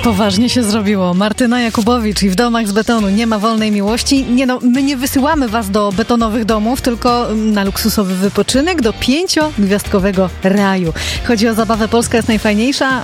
Poważnie się zrobiło. Martyna Jakubowicz i w domach z betonu nie ma wolnej miłości. Nie no, my nie wysyłamy was do betonowych domów, tylko na luksusowy wypoczynek do 5-gwiazdkowego raju. Chodzi o zabawę Polska jest najfajniejsza.